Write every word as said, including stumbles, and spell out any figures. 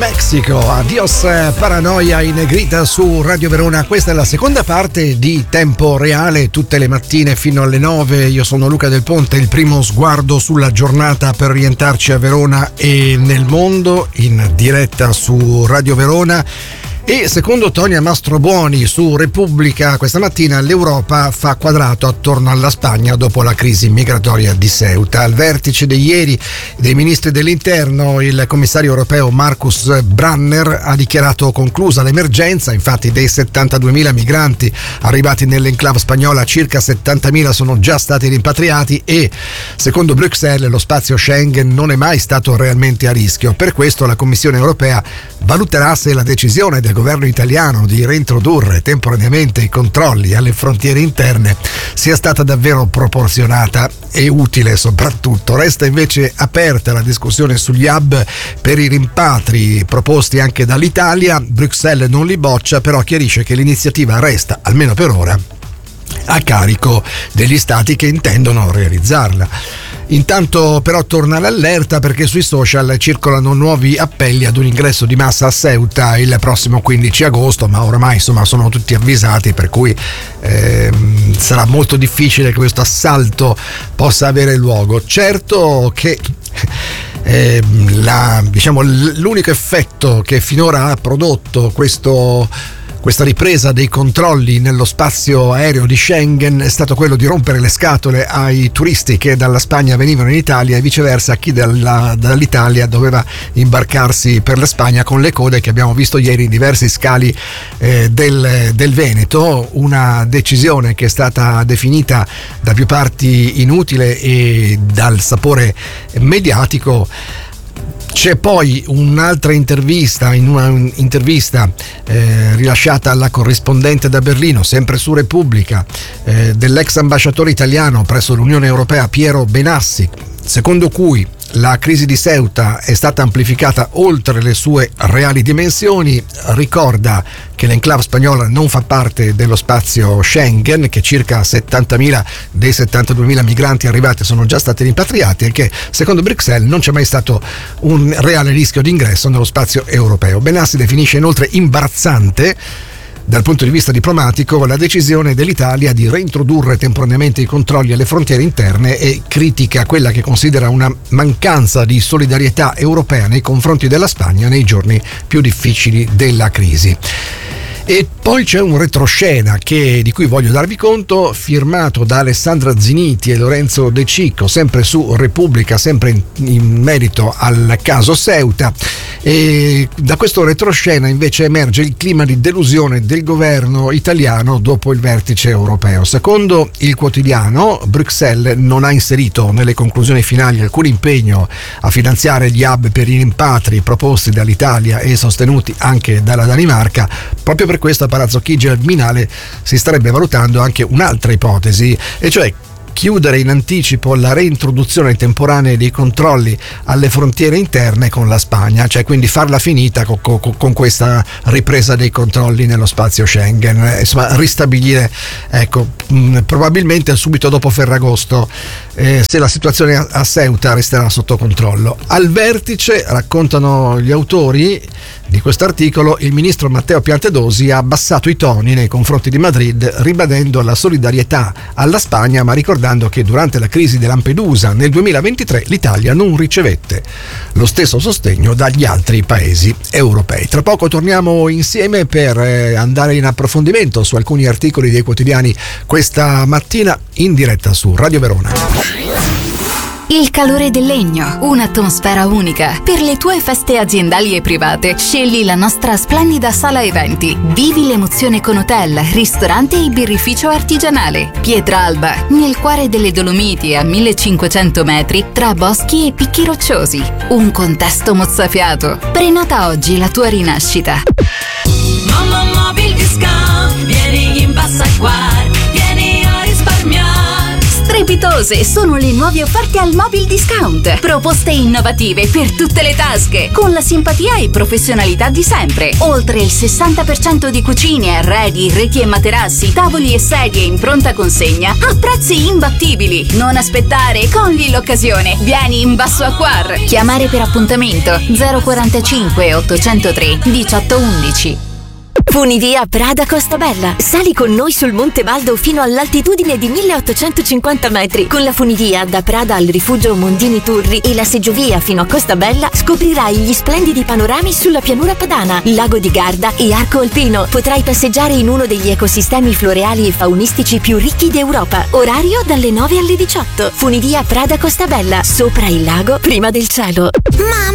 Mexico, Adios Paranoia in negrita su Radio Verona. Questa è la seconda parte di Tempo Reale, tutte le mattine fino alle nove. Io sono Luca Del Ponte, il primo sguardo sulla giornata per orientarci a Verona e nel mondo, in diretta su Radio Verona. E secondo Tonia Mastrobuoni su Repubblica questa mattina l'Europa fa quadrato attorno alla Spagna dopo la crisi migratoria di Ceuta. Al vertice di ieri dei ministri dell'interno il commissario europeo Markus Branner ha dichiarato conclusa l'emergenza. Infatti dei settantaduemila migranti arrivati nell'enclave spagnola circa settantamila sono già stati rimpatriati e secondo Bruxelles lo spazio Schengen non è mai stato realmente a rischio. Per questo la Commissione europea valuterà se la decisione del governo italiano di reintrodurre temporaneamente i controlli alle frontiere interne sia stata davvero proporzionata e utile soprattutto. Resta invece aperta la discussione sugli hub per i rimpatri proposti anche dall'Italia. Bruxelles non li boccia, però chiarisce che l'iniziativa resta, almeno per ora, a carico degli stati che intendono realizzarla. Intanto però torna l'allerta perché sui social circolano nuovi appelli ad un ingresso di massa a Ceuta il prossimo quindici agosto, ma oramai insomma sono tutti avvisati, per cui ehm, sarà molto difficile che questo assalto possa avere luogo. Certo che eh, la, diciamo, l'unico effetto che finora ha prodotto questo Questa ripresa dei controlli nello spazio aereo di Schengen è stato quello di rompere le scatole ai turisti che dalla Spagna venivano in Italia e viceversa a chi dalla, dall'Italia doveva imbarcarsi per la Spagna, con le code che abbiamo visto ieri in diversi scali eh, del, del Veneto. Una decisione che è stata definita da più parti inutile e dal sapore mediatico. C'è poi un'altra intervista, in una intervista eh, rilasciata alla corrispondente da Berlino, sempre su Repubblica, eh, dell'ex ambasciatore italiano presso l'Unione Europea Piero Benassi, secondo cui la crisi di Ceuta è stata amplificata oltre le sue reali dimensioni. Ricorda che l'enclave spagnola non fa parte dello spazio Schengen, che circa settantamila dei settantaduemila migranti arrivati sono già stati rimpatriati e che secondo Bruxelles non c'è mai stato un reale rischio di ingresso nello spazio europeo. Benassi definisce inoltre imbarazzante dal punto di vista diplomatico la decisione dell'Italia di reintrodurre temporaneamente i controlli alle frontiere interne e critica quella che considera una mancanza di solidarietà europea nei confronti della Spagna nei giorni più difficili della crisi. E poi c'è un retroscena che, di cui voglio darvi conto, firmato da Alessandra Ziniti e Lorenzo De Cicco, sempre su Repubblica, sempre in, in merito al caso Ceuta. E da questo retroscena invece emerge il clima di delusione del governo italiano dopo il vertice europeo. Secondo il quotidiano, Bruxelles non ha inserito nelle conclusioni finali alcun impegno a finanziare gli hub per i rimpatri proposti dall'Italia e sostenuti anche dalla Danimarca. Proprio per questo a Palazzo Chigi al Viminale si starebbe valutando anche un'altra ipotesi, e cioè chiudere in anticipo la reintroduzione temporanea dei controlli alle frontiere interne con la Spagna, cioè quindi farla finita con, con, con questa ripresa dei controlli nello spazio Schengen, insomma ristabilire, ecco, mh, probabilmente subito dopo Ferragosto, eh, se la situazione a, a Ceuta resterà sotto controllo. Al vertice, raccontano gli autori di questo articolo, il ministro Matteo Piantedosi ha abbassato i toni nei confronti di Madrid, ribadendo la solidarietà alla Spagna, ma ricordando che durante la crisi di Lampedusa nel duemilaventitré l'Italia non ricevette lo stesso sostegno dagli altri paesi europei. Tra poco torniamo insieme per andare in approfondimento su alcuni articoli dei quotidiani questa mattina in diretta su Radio Verona. Il calore del legno, un'atmosfera unica. Per le tue feste aziendali e private, scegli la nostra splendida sala eventi. Vivi l'emozione con hotel, ristorante e birrificio artigianale. Pietralba, nel cuore delle Dolomiti, a millecinquecento metri, tra boschi e picchi rocciosi. Un contesto mozzafiato. Prenota oggi la tua rinascita. Mamma Mobil Discount, vieni in Passaguar, vieni a risparmiare. Strepitose sono le nuove offerte al Mobil Discount. Proposte innovative per tutte le tasche, con la simpatia e professionalità di sempre. Oltre il sessanta per cento di cucine, arredi, reti e materassi, tavoli e sedie in pronta consegna a prezzi imbattibili. Non aspettare, cogli l'occasione. Vieni in Basso Acquar. Chiamare per appuntamento zero quarantacinque ottocentotre diciotto undici. Funivia Prada Costa Bella. Sali con noi sul Monte Baldo fino all'altitudine di milleottocentocinquanta metri. Con la funivia da Prada al rifugio Mondini Turri e la seggiovia fino a Costa Bella scoprirai gli splendidi panorami sulla pianura padana, lago di Garda e arco alpino. Potrai passeggiare in uno degli ecosistemi floreali e faunistici più ricchi d'Europa. Orario dalle nove alle diciotto. Funivia Prada Costa Bella. Sopra il lago, prima del cielo. Mamma!